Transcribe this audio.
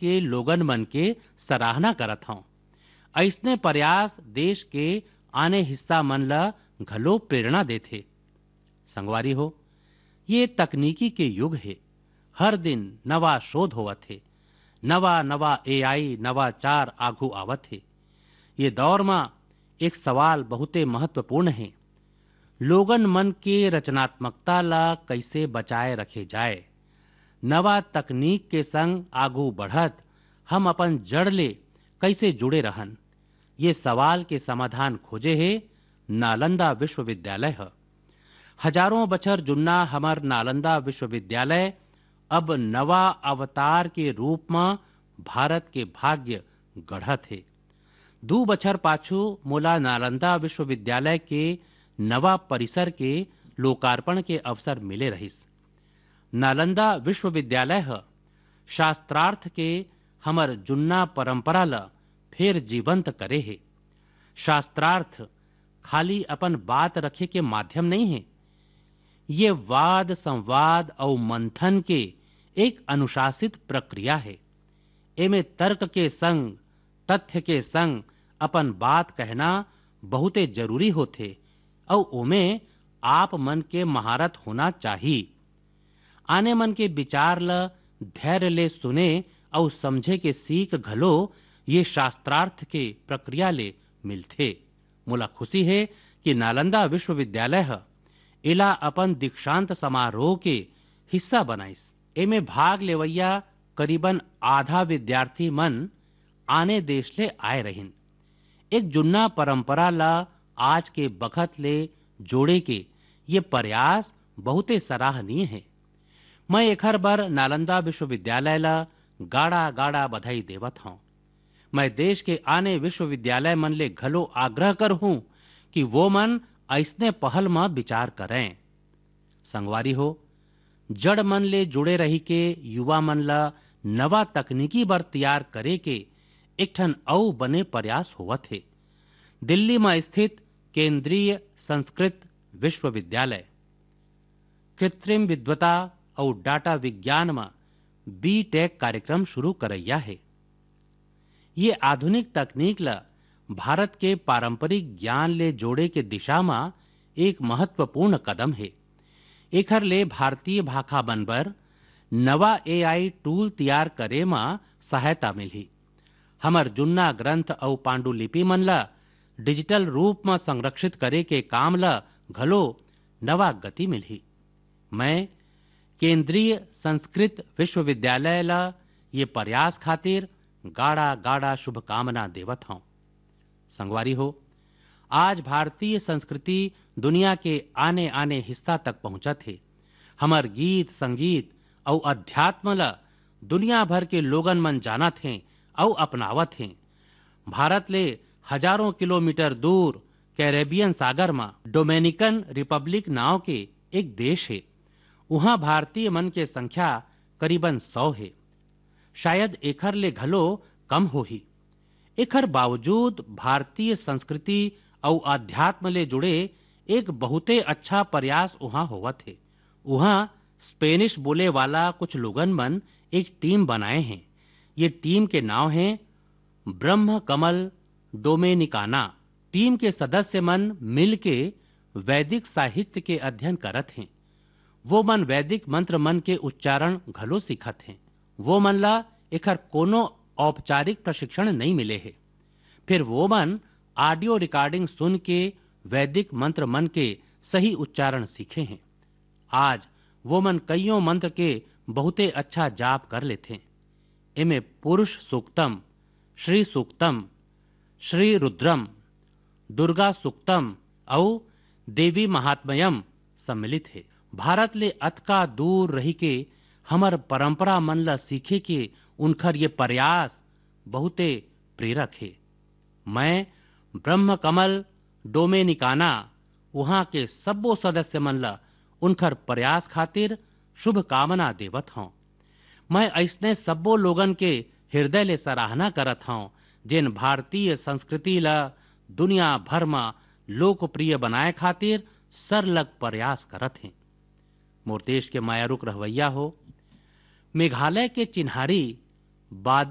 के लोगन मन के सराहना करत हूं। ऐसने प्रयास देश के आने हिस्सा मन ला घलो प्रेरणा देथे। संगवारी हो, ये तकनीकी के युग है। हर दिन नवा शोध होवत है, नवा नवा एआई नवाचार आघू आवत है। ये दौर में एक सवाल बहुते महत्वपूर्ण है, लोगन मन के रचनात्मकता ला कैसे बचाए रखे जाए। नवा तकनीक के संग आगू बढ़त हम अपन जड़ ले कैसे जुड़े रहन, ये सवाल के समाधान खोजे है नालंदा विश्वविद्यालय है। हजारों बछर जुन्ना हमर नालंदा विश्वविद्यालय अब नवा अवतार के रूप में भारत के भाग्य गढ़त है। 2 बछर पाछू मोला नालंदा विश्वविद्यालय के नवा परिसर के लोकार्पण के अवसर मिले रहिस। नालंदा विश्वविद्यालय है शास्त्रार्थ के हमर जुन्ना परंपरा ला फिर जीवंत करे है। शास्त्रार्थ खाली अपन बात रखे के माध्यम नहीं है, ये वाद संवाद और मंथन के एक अनुशासित प्रक्रिया है। एमे तर्क के संग तथ्य के संग अपन बात कहना बहुते जरूरी होते और ओमे आप मन के महारत होना चाहिए। आने मन के विचार ल धैर्य ले सुने और समझे के सीख घलो ये शास्त्रार्थ के प्रक्रिया ले मिलथे। मोला खुशी है कि नालंदा विश्वविद्यालय है इला अपन दीक्षांत समारोह के हिस्सा बनाइस। एमे भाग लेवैया करीबन आधा विद्यार्थी मन आने देश ले आए रहिन। एक जुन्ना परंपरा ला आज के बखत ले जोड़े के ये प्रयास बहुते सराहनीय है। मैं एखर बर नालंदा विश्वविद्यालय ला गाड़ा गाड़ा बधाई देवत हूं। मैं देश के आने विश्वविद्यालय मन ले घलो आग्रह कर हूं कि वो मन ऐसने पहल में विचार करें। संगवारी हो, जड़ मन ले जुड़े रही के युवा मन ला नवा तकनीकी बर तैयार करे के एक ठन औ बने प्रयास होवत है। दिल्ली में स्थित केंद्रीय संस्कृत विश्वविद्यालय कृत्रिम विद्वता और डाटा विज्ञान में बी.टेक कार्यक्रम शुरू करैया है। ये आधुनिक तकनीक ला भारत के पारंपरिक ज्ञान ले जोड़े के दिशा में एक महत्वपूर्ण कदम है। एखर ले भारतीय भाषा बनबर नवा एआई टूल तैयार करे में सहायता मिली। हमर जुन्ना ग्रंथ और पांडुलिपि मन ला डिजिटल रूप में संरक्षित करे के काम ला घलो नवा गति मिली। मैं केंद्रीय संस्कृत विश्वविद्यालय ला ये प्रयास खातिर गाड़ा गाड़ा शुभकामना देवत हूं। संगवारी हो, आज भारतीय संस्कृति दुनिया के आने आने हिस्सा तक पहुंचत है। हमर गीत संगीत और अध्यात्म ला दुनिया भर के लोगन मन जानत हैं और अपनावत हैं। भारत ले हजारों किलोमीटर दूर कैरेबियन सागर में डोमिनिकन रिपब्लिक नाव के एक देश है। वहां भारतीय मन के संख्या करीबन 100 है। शायद एखर ले घलो कम होही। एखर बावजूद भारतीय संस्कृति और अध्यात्म ले जुड़े एक बहुते अच्छा प्रयास वहां होवत है। वहां स्पेनिश बोले वाला कुछ लोगन मन एक टीम बनाए हैं। ये टीम के नाम है ब्रह्म कमल डोमेनिकाना। टीम के सदस्य मन मिल के वैदिक साहित्य के अध्ययन करत हैं। वो मन वैदिक मंत्र मन के उच्चारण घलो सीखत हैं। वो मन ला एखर कोनो औपचारिक प्रशिक्षण नहीं मिले है। फिर वो मन ऑडियो रिकॉर्डिंग सुन के वैदिक मंत्र मन के सही उच्चारण सीखे हैं। आज वो मन कईयों मंत्र के बहुते अच्छा जाप कर लेते। इमे पुरुष सूक्तम, श्री सूक्तम, श्री रुद्रम, दुर्गा सूक्तम और देवी महात्म्यम सम्मिलित है। भारत ले अतका दूर रही के हमर परंपरा मन ला सीखे के उनखर ये प्रयास बहुते प्रेरक है। मैं ब्रह्म कमल डोमेनिकाना वहां के सबो सदस्य मन ला उनखर प्रयास खातिर शुभकामना देवत हूं। मैं ऐसने सबो लोगन के हृदय ले सराहना करत हूं जिन भारतीय संस्कृति ला दुनिया भर में लोकप्रिय बनाए खातिर सरलग प्रयास करत हैं। मोर देश के मायारुक रहवैया हो, मेघालय के चिन्हारी बादल